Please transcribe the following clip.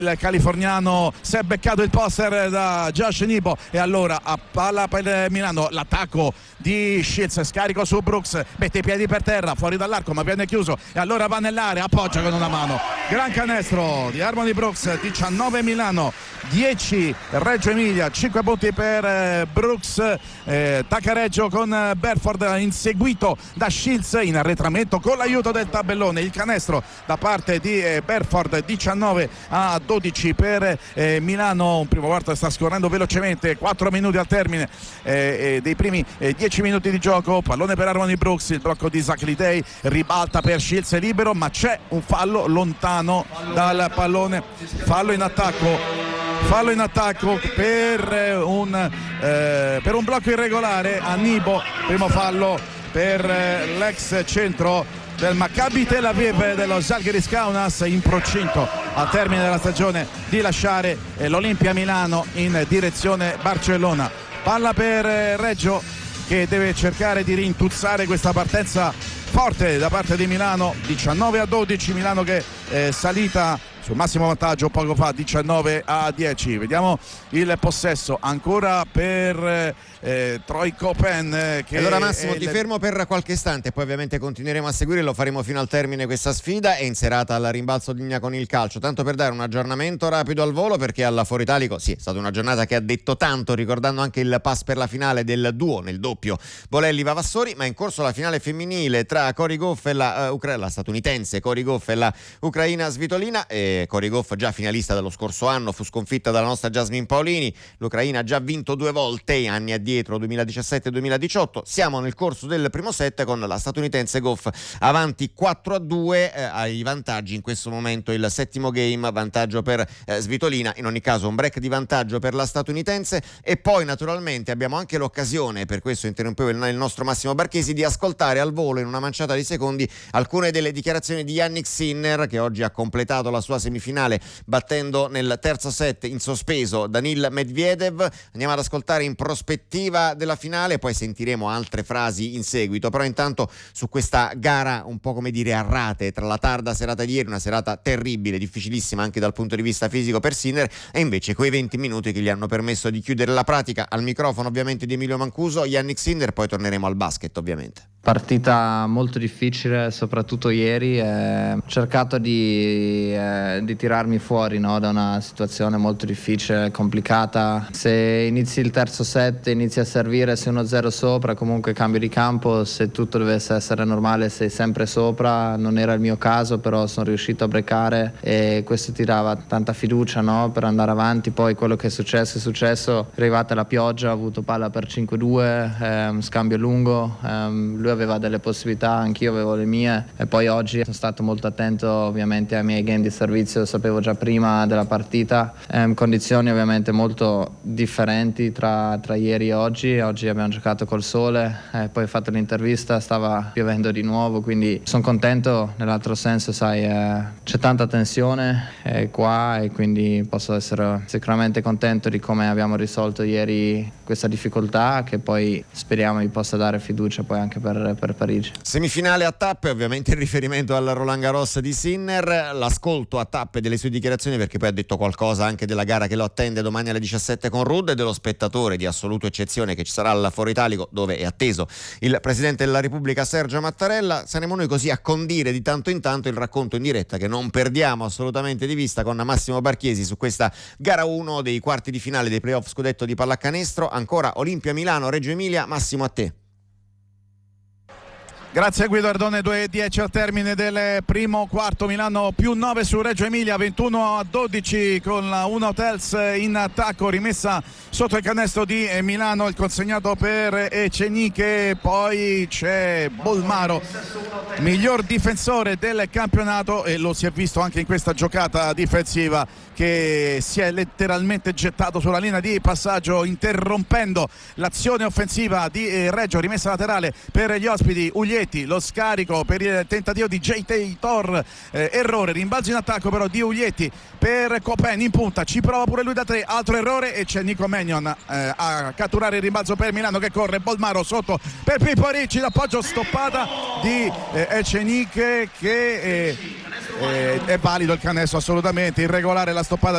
Il californiano si è beccato il poster da Josh Nibo e allora a palla per Milano, l'attacco di Shields, scarico su Brooks, mette i piedi per terra, fuori dall'arco ma viene chiuso e allora va nell'area, appoggia con una mano, gran canestro di Harmony Brooks. 19 Milano, 10 Reggio Emilia, 5 punti per Brooks. Taccareggio con Berford inseguito da Shields in arretramento con l'aiuto del tabellone, il canestro da parte di Berford. 19-12 per Milano. Un primo quarto sta scorrendo velocemente, 4 minuti al termine dei primi 10 minuti di gioco. Pallone per Harmony Brooks, il blocco di Zach Lidey, ribalta per Shields, libero ma c'è un fallo lontano dal pallone, fallo in attacco per un blocco irregolare a Nibo. Primo fallo per l'ex centro del Maccabi Tel Aviv dello Žalgiris Kaunas, in procinto al termine della stagione di lasciare l'Olimpia Milano in direzione Barcellona. Palla per Reggio che deve cercare di rintuzzare questa partenza forte da parte di Milano. 19-12, Milano che è salita sul massimo vantaggio poco fa, 19-10. Vediamo il possesso ancora per Troy Copen. Allora Massimo ti fermo per qualche istante, poi ovviamente continueremo a seguire, lo faremo fino al termine questa sfida. È in serata al rimbalzo di linea con il calcio, tanto per dare un aggiornamento rapido al volo, perché alla Foro Italico sì, è stata una giornata che ha detto tanto, ricordando anche il pass per la finale del duo nel doppio Bolelli-Vavassori, ma è in corso la finale femminile tra Cory Gauff e la statunitense Cory Gauff e la ucraina Svitolina. Cory Gauff già finalista dello scorso anno, fu sconfitta dalla nostra Jasmine Paolini. L'Ucraina ha già vinto 2 volte, anni addietro, 2017 e 2018. Siamo nel corso del primo set con la statunitense Gauff avanti 4-2, ai vantaggi in questo momento il settimo game, vantaggio per Svitolina. In ogni caso un break di vantaggio per la statunitense. E poi naturalmente abbiamo anche l'occasione, per questo interrompevo il nostro Massimo Barchesi, di ascoltare al volo in una manciata di secondi alcune delle dichiarazioni di Jannik Sinner, che oggi ha completato la sua semifinale battendo nel terzo set in sospeso Danil Medvedev. Andiamo ad ascoltare in prospettiva della finale, poi sentiremo altre frasi in seguito, però intanto su questa gara un po' come dire a rate, tra la tarda serata di ieri, una serata terribile, difficilissima anche dal punto di vista fisico per Sinner, e invece quei 20 minuti che gli hanno permesso di chiudere la pratica. Al microfono ovviamente di Emilio Mancuso, Jannik Sinner, poi torneremo al basket ovviamente. Partita molto difficile, soprattutto ieri. Ho cercato di tirarmi fuori, no, da una situazione molto difficile, complicata. Se inizi il terzo set, inizi a servire, sei 1-0 sopra, comunque cambio di campo. Se tutto dovesse essere normale sei sempre sopra. Non era il mio caso, però sono riuscito a breccare e questo ti dava tanta fiducia, no, per andare avanti. Poi quello che è successo è successo. È arrivata la pioggia, ho avuto palla per 5-2, scambio lungo. Lui aveva delle possibilità, anch'io avevo le mie, e poi oggi sono stato molto attento ovviamente ai miei game di servizio, lo sapevo già prima della partita. Condizioni ovviamente molto differenti tra ieri e oggi. Oggi abbiamo giocato col sole, poi ho fatto l'intervista, stava piovendo di nuovo, quindi sono contento. Nell'altro senso, sai, c'è tanta tensione qua, e quindi posso essere sicuramente contento di come abbiamo risolto ieri questa difficoltà, che poi speriamo vi possa dare fiducia poi anche per Parigi. Semifinale a tappe, ovviamente il riferimento al Roland Garros di Sinner, l'ascolto a tappe delle sue dichiarazioni, perché poi ha detto qualcosa anche della gara che lo attende domani alle 17 con Rudd, e dello spettatore di assoluta eccezione che ci sarà al Foro Italico, dove è atteso il Presidente della Repubblica Sergio Mattarella. Saremo noi così a condire di tanto in tanto il racconto in diretta che non perdiamo assolutamente di vista con Massimo Barchiesi su questa gara 1 dei quarti di finale dei playoff scudetto di pallacanestro. Ancora Olimpia Milano, Reggio Emilia. Massimo, a te. Grazie a Guido Ardone. 2:10 al termine del primo quarto, Milano più 9 su Reggio Emilia, 21-12 con la 1 Hotels in attacco, rimessa sotto il canestro di Milano, il consegnato per Eceniche. Poi c'è Bolmaro, miglior difensore del campionato, e lo si è visto anche in questa giocata difensiva, che si è letteralmente gettato sulla linea di passaggio interrompendo l'azione offensiva di Reggio. Rimessa laterale per gli ospiti, Uglietti, lo scarico per il tentativo di JT Tor, errore, rimbalzo in attacco però di Uglietti per Copen in punta, ci prova pure lui da 3, altro errore, e c'è Nico Mannion a catturare il rimbalzo per Milano che corre. Bolmaro sotto per Pippo Ricci, l'appoggio, stoppata di Eceniche, che è valido il canestro, assolutamente irregolare la stoppata